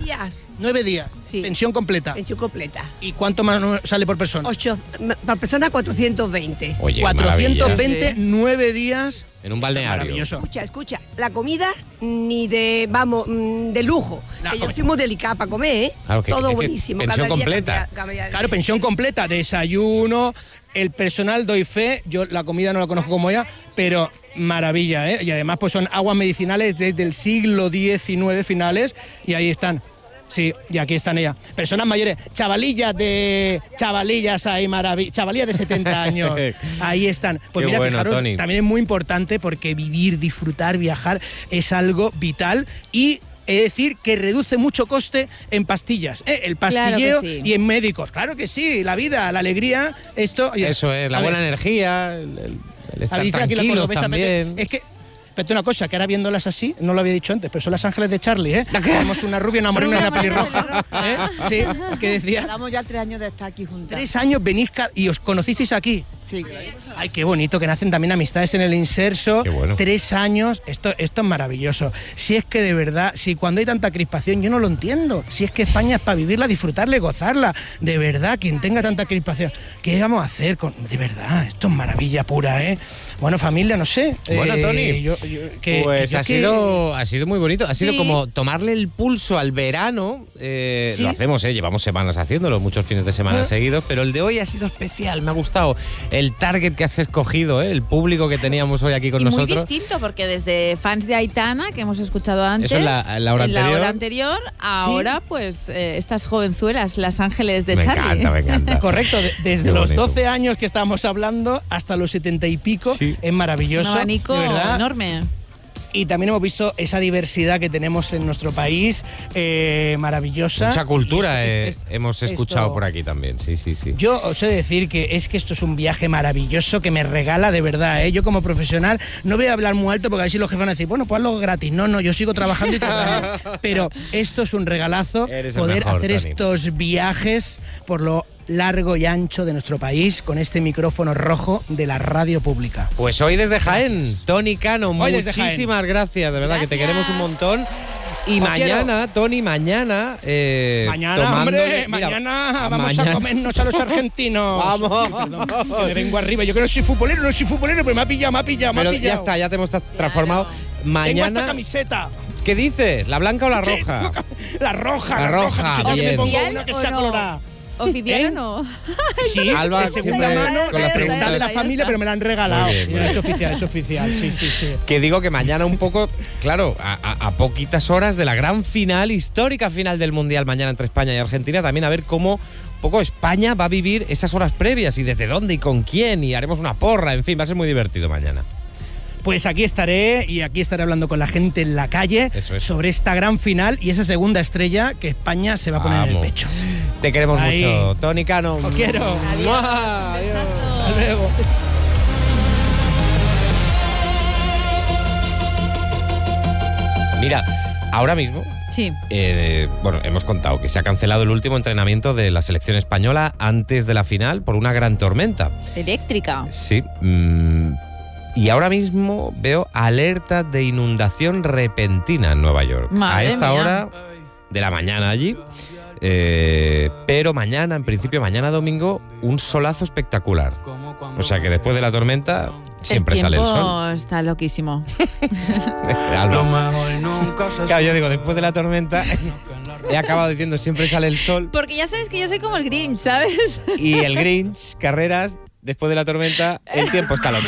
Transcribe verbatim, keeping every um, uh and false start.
días. Nueve días. Sí. Pensión completa. Pensión completa. ¿Y cuánto más sale por persona? Ocho, por persona cuatrocientos veinte. Oye, cuatrocientos veinte, sí. nueve días. En un balneario. Maravilloso. Escucha, escucha, la comida ni de, vamos, de lujo. La que yo comi- soy muy delicada para comer, ¿eh? Claro que- Todo es que buenísimo. pensión cada día completa. cambia- cambia- Claro, pensión completa, desayuno, el personal doy fe, yo la comida no la conozco como ella, pero maravilla, ¿eh? Y además pues son aguas medicinales desde el siglo diecinueve finales y ahí están. Sí, y aquí están ellas. Personas mayores, chavalillas de... Chavalillas ahí, maravilla. Chavalillas de setenta años. Ahí están. Pues Qué mira, bueno, fijaros, Tony. también es muy importante porque vivir, disfrutar, viajar es algo vital y... Es decir, que reduce mucho coste en pastillas, ¿eh? El pastilleo Claro que sí. y en médicos. Claro que sí, la vida, la alegría, esto... Eso es, la A buena ver, energía, el, el- el estar Alicia, aquí la tranquilos cordobesa, también. Es que, espérate una cosa, que ahora viéndolas así, no lo había dicho antes, pero son las ángeles de Charlie, ¿eh? Tenemos una rubia, una morena y una pelirroja. ¿eh? Sí, ¿qué decía? Llevamos ya tres años de estar aquí juntas. Tres años venís ca- y os conocisteis aquí. Sí. Ay, qué bonito, que nacen también amistades en el inserso. Qué bueno. Tres años, esto, esto es maravilloso. Si es que de verdad, si cuando hay tanta crispación, yo no lo entiendo. Si es que España es para vivirla, disfrutarla y gozarla. De verdad, quien tenga tanta crispación, ¿qué vamos a hacer? Con, de verdad, esto es maravilla pura, ¿eh? Bueno, familia, no sé. Bueno, eh, Tony, yo- yo- que- pues que yo ha, que- sido, ha sido muy bonito. Ha sido Sí. como tomarle el pulso al verano. eh, Sí. Lo hacemos, ¿eh? Llevamos semanas haciéndolo, muchos fines de semana Ah. seguidos, pero el de hoy ha sido especial. Me ha gustado el target que has escogido, ¿eh? El público que teníamos hoy aquí con y muy nosotros. distinto, porque desde fans de Aitana, que hemos escuchado antes, Eso en la- en la hora en la anterior. hora anterior, ahora pues eh, estas jovenzuelas, las ángeles de me Charlie. encanta, me encanta. Correcto, de- desde Qué los bonito. doce años que estábamos hablando hasta los setenta y pico, Sí. es maravilloso. Un abanico de verdad. enorme. Y también hemos visto esa diversidad que tenemos en nuestro país, eh, maravillosa. Mucha cultura Y esto- eh, esto- hemos esto- escuchado por aquí también, sí, sí, sí. Yo os he de decir que es que esto es un viaje maravilloso que me regala de verdad, ¿eh? Yo como profesional no voy a hablar muy alto porque a ver si los jefes van a decir, bueno, pues hazlo gratis. No, no, yo sigo trabajando y trabajando. Pero esto es un regalazo, Eres el poder mejor, hacer Tony. estos viajes por lo largo y ancho de nuestro país con este micrófono rojo de la radio pública. Pues hoy desde Jaén, Tony Cano, Hoy desde muchísimas gracias, de verdad, que te queremos un montón. Y Os mañana, Tony, mañana... eh, Mañana, tomándole- hombre, mira, mañana a vamos mañana- a comernos a los argentinos. Vamos. Perdón, que me vengo arriba. Yo que no soy futbolero, no soy futbolero, pero me ha pillado, me ha pillado, me ha Pero pillado. ya está, ya te hemos tra- transformado. Tengo esta Mañana... camiseta. ¿Qué dices? ¿La blanca o la Sí, roja? La roja, La la, roja, roja. Yo que bien. me pongo ¿Oficial una que o sea no? colorada. ¿Oficial ¿Eh? o no? Sí, Alba de segunda siempre mano, con las prestada de la preguntas. familia, pero me la han regalado. Muy bien, muy Pero bien. es oficial, es oficial, sí, sí, sí. Que digo que mañana un poco, claro, a, a- a poquitas horas de la gran final, histórica final del Mundial mañana entre España y Argentina, también a ver cómo un poco España va a vivir esas horas previas y desde dónde y con quién y haremos una porra, en fin, va a ser muy divertido mañana. Pues aquí estaré y aquí estaré hablando con la gente en la calle Eso, eso. sobre esta gran final y esa segunda estrella que España se va a poner en Vamos. el pecho. Te queremos Ahí. mucho, Tony Cano. Os quiero. ¡Mua! Adiós. Hasta luego. Mira, ahora mismo, Sí. eh, bueno, hemos contado que se ha cancelado el último entrenamiento de la selección española antes de la final por una gran tormenta. Eléctrica. Sí. mm, y ahora mismo veo alerta de inundación repentina en Nueva York. Madre a esta mía. hora de la mañana allí. Eh, pero mañana, en principio, mañana domingo, un solazo espectacular. O sea que después de la tormenta siempre el sale el tiempo sol. está loquísimo. Alba. Claro, yo digo, después de la tormenta, he acabado diciendo siempre sale el sol. Porque ya sabes que yo soy como el Grinch, ¿sabes? Y el Grinch, Carreras, después de la tormenta, el tiempo está loco.